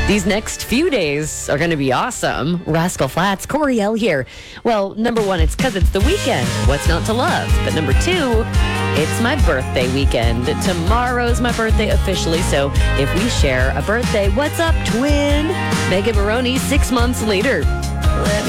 These next few days are going to be awesome. Rascal Flatts, Coriel here. Well, number one, it's because it's the weekend. What's not to love? But number two, it's my birthday weekend. Tomorrow's my birthday officially, so if we share a birthday, what's up, twin? Megan Maroney, 6 months later. Let me